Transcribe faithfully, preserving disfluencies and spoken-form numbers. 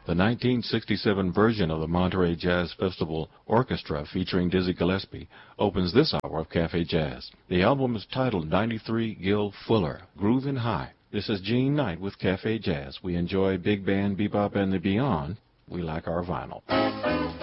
The nineteen sixty-seven version of the Monterey Jazz Festival Orchestra featuring Dizzy Gillespie opens this hour of Cafe Jazz. The album is titled ninety-three Gil Fuller, Groovin' High. This is Gene Knight with Cafe Jazz. We enjoy big band, bebop, and the beyond. We like our vinyl.